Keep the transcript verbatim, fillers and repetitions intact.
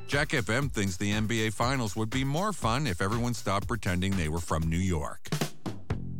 Jack F M thinks the N B A Finals would be more fun if everyone stopped pretending they were from New York.